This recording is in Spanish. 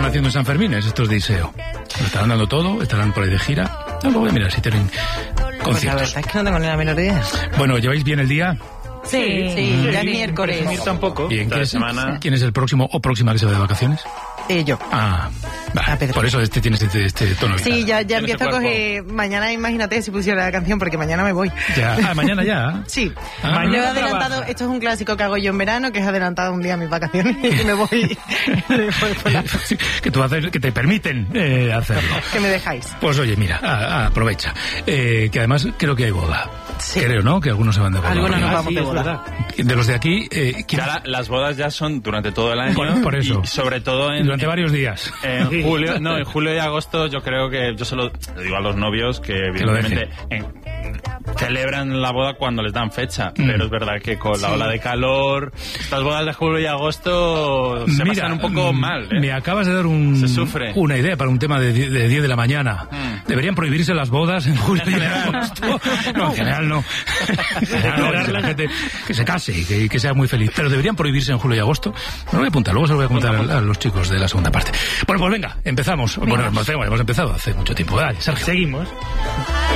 estarán haciendo en San Fermín? Estos de Iseo. Lo estarán dando todo, estarán por ahí de gira. No, lo voy a mirar si tienen Pues la conciertos. verdad es que no tengo ni la menor idea. Bueno, ¿lleváis bien el día? Sí, ya es miércoles. Mir tampoco. Bien, Esta semana. ¿Quién es el próximo o próxima que se va de vacaciones? Yo. Ah, vale, Pedro. por eso tienes este tono. Sí, vital. ya empiezo a coger... Mañana imagínate si pusiera la canción, porque mañana me voy. Ya. Ah, mañana ya. Sí. Ah. Lo he Mañana adelantado, trabaja. esto es un clásico que hago yo en verano, que es adelantado un día mis vacaciones y me voy por la... Que tú haces, que te permiten hacerlo. que me dejáis. Pues oye, mira, aprovecha. Que además creo que hay boda. Sí. Creo, ¿no? Que algunos se van de boda. Algunos nos ¿verdad? vamos de es boda. verdad. De los de aquí, Ya las bodas ya son durante todo el año. Por eso. Y sobre todo durante varios días. en julio, no, en julio y agosto yo creo que yo se lo digo a los novios que lo evidentemente celebran la boda cuando les dan fecha, pero es verdad que con la ola de calor, estas bodas de julio y agosto se pasan un poco mal, ¿eh? Me acabas de dar Se sufre. una idea para un tema de 10 de la mañana. ¿Deberían prohibirse las bodas en julio y agosto? No, en general no. En general no, que la gente que se case y que sea muy feliz. Pero deberían prohibirse en julio y agosto. No lo voy a apuntar, luego se lo voy a contar a los chicos de la segunda parte. Bueno, pues venga, empezamos. Bueno, hemos empezado hace mucho tiempo. Dale, Sergio. Seguimos.